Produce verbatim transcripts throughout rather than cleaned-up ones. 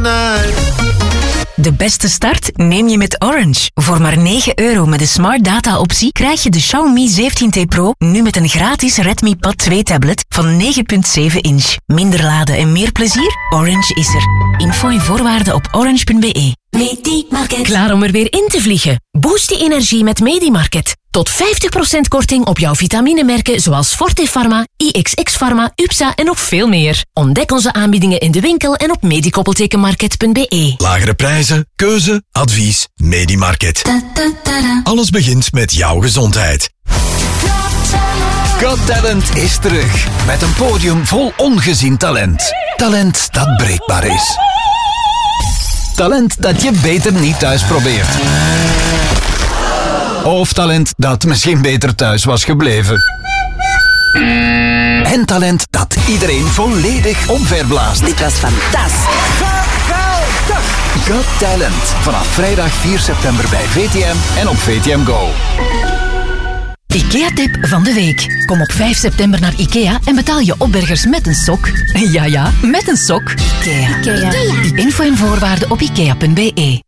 night. De beste start neem je met Orange. Voor maar negen euro met de Smart Data optie krijg je de Xiaomi zeventien T Pro nu met een gratis Redmi Pad twee tablet van negen komma zeven inch. Minder laden en meer plezier? Orange is er. Info en voorwaarden op orange punt b e. Medimarket. Klaar om er weer in te vliegen? Boost die energie met Medimarket. Tot vijftig procent korting op jouw vitaminemerken zoals Forte Pharma, I X X Pharma, U P S A en nog veel meer. Ontdek onze aanbiedingen in de winkel en op medikoppeltekenmarket punt b e. Lagere prijzen, keuze, advies, Medimarket. Alles begint met jouw gezondheid. Got Talent is terug. Met een podium vol ongezien talent. Talent dat breekbaar is. Talent dat je beter niet thuis probeert. Of talent dat misschien beter thuis was gebleven. En talent dat iedereen volledig omverblaast. Dit was fantastisch. Got Talent. Vanaf vrijdag vier september bij V T M en op V T M Go. IKEA-tip van de week. Kom op vijf september naar IKEA en betaal je opbergers met een sok. Ja, ja, met een sok. IKEA. IKEA. IKEA. Info en voorwaarden op ikea punt b e.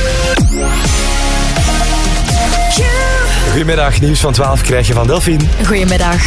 Goedemiddag, nieuws van twaalf krijg je van Delphine. Goedemiddag.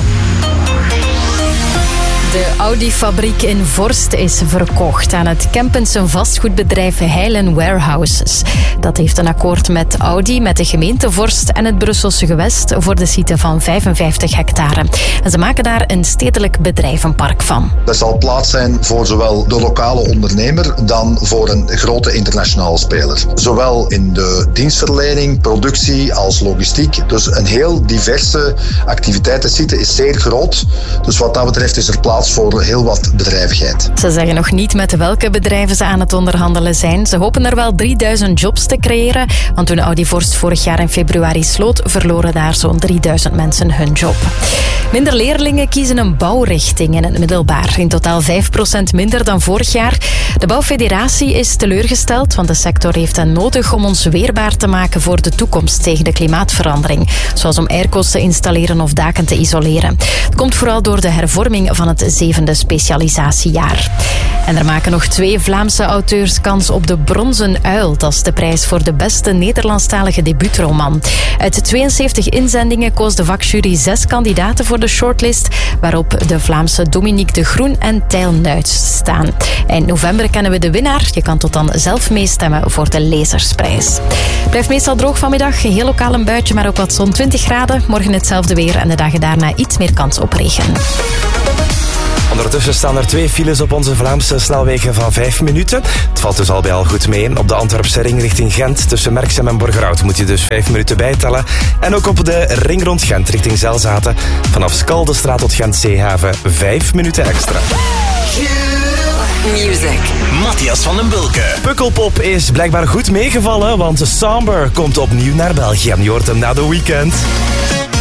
De Audi-fabriek in Vorst is verkocht aan het Kempense vastgoedbedrijf Heilen Warehouses. Dat heeft een akkoord met Audi, met de gemeente Vorst en het Brusselse gewest voor de site van vijfenvijftig hectare. En ze maken daar een stedelijk bedrijvenpark van. Er zal plaats zijn voor zowel de lokale ondernemer dan voor een grote internationale speler. Zowel in de dienstverlening, productie als logistiek. Dus een heel diverse activiteitensite is zeer groot. Dus wat dat betreft is er plaats voor heel wat bedrijvigheid. Ze zeggen nog niet met welke bedrijven ze aan het onderhandelen zijn. Ze hopen er wel drieduizend jobs te creëren, want toen Audi Vorst vorig jaar in februari sloot, verloren daar zo'n drieduizend mensen hun job. Minder leerlingen kiezen een bouwrichting in het middelbaar. In totaal vijf procent minder dan vorig jaar. De Bouwfederatie is teleurgesteld, want de sector heeft hen nodig om ons weerbaar te maken voor de toekomst tegen de klimaatverandering. Zoals om airco's te installeren of daken te isoleren. Het komt vooral door de hervorming van het zevende specialisatiejaar. En er maken nog twee Vlaamse auteurs kans op de Bronzen Uil. Dat is de prijs voor de beste Nederlandstalige debuutroman. Uit tweeënzeventig inzendingen koos de vakjury zes kandidaten voor de shortlist, waarop de Vlaamse Dominique de Groen en Tijl Nuits staan. Eind november kennen we de winnaar. Je kan tot dan zelf meestemmen voor de Lezersprijs. Blijft meestal droog vanmiddag. Heel lokaal een buitje, maar ook wat zon, twintig graden. Morgen hetzelfde weer en de dagen daarna iets meer kans op regen. Ondertussen staan er twee files op onze Vlaamse snelwegen van vijf minuten. Het valt dus al bij al goed mee. Op de Antwerpse ring richting Gent tussen Merksem en Borgerhout moet je dus vijf minuten bijtellen. En ook op de ring rond Gent richting Zelzaten. Vanaf Skaldestraat tot Gent-Zeehaven vijf minuten extra. Music. Matthias van den Bulke. Pukkelpop is blijkbaar goed meegevallen, want Somber komt opnieuw naar België. Je hoort hem na de weekend.